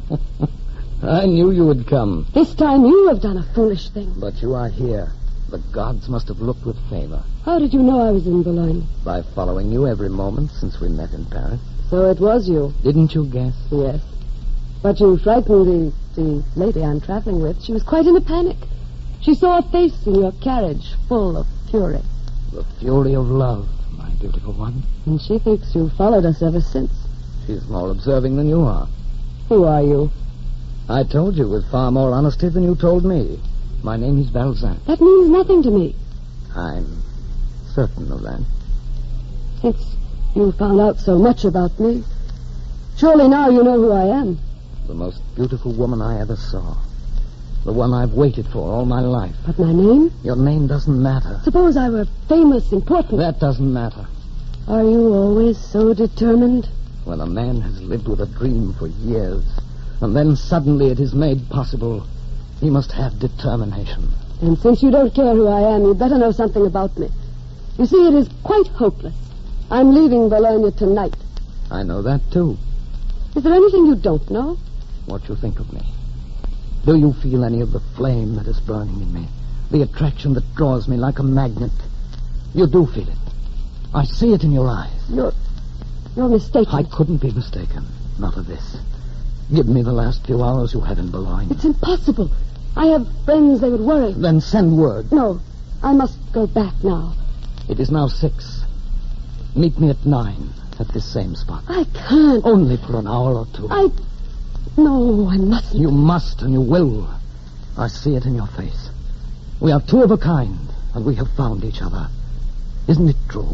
I knew you would come. This time you have done a foolish thing. But you are here. The gods must have looked with favor. How did you know I was in Boulogne? By following you every moment since we met in Paris. So it was you. Didn't you guess? Yes. But you frightened the lady I'm traveling with. She was quite in a panic. She saw a face in your carriage full of fury. The fury of love, my beautiful one. And she thinks you've followed us ever since. She's more observing than you are. Who are you? I told you with far more honesty than you told me. My name is Balzac. That means nothing to me. I'm certain of that. Since you found out so much about me, surely now you know who I am. The most beautiful woman I ever saw. The one I've waited for all my life. But my name? Your name doesn't matter. Suppose I were famous, important. That doesn't matter. Are you always so determined? When a man has lived with a dream for years, and then suddenly it is made possible, he must have determination. And since you don't care who I am, you'd better know something about me. You see, it is quite hopeless. I'm leaving Bologna tonight. I know that, too. Is there anything you don't know? What you think of me. Do you feel any of the flame that is burning in me? The attraction that draws me like a magnet? You do feel it. I see it in your eyes. You're mistaken. I couldn't be mistaken. Not of this. Give me the last few hours you have in Boulogne. It's impossible. I have friends they would worry. Then send word. No, I must go back now. It is now 6. Meet me at 9 at this same spot. I can't. Only for an hour or two. No, I mustn't. You must and you will. I see it in your face. We are two of a kind, and we have found each other. Isn't it true?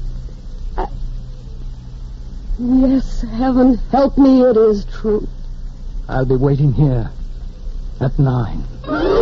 Yes, heaven help me, it is true. I'll be waiting here at 9.